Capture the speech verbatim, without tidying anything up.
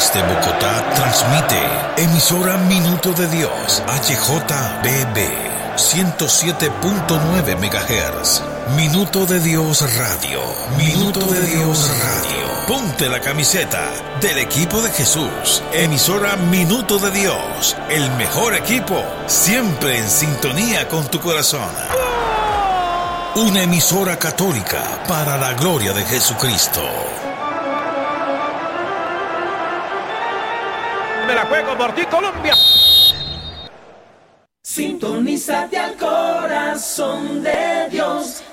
Desde Bogotá transmite emisora Minuto de Dios, H J B B, ciento siete punto nueve megahertz. Minuto de Dios Radio. Minuto de Dios Radio. Ponte la camiseta del equipo de Jesús. Emisora Minuto de Dios. El mejor equipo, siempre en sintonía con tu corazón. Una emisora católica para la gloria de Jesucristo. Me la juego por ti, Colombia. Sintonízate al corazón de Dios.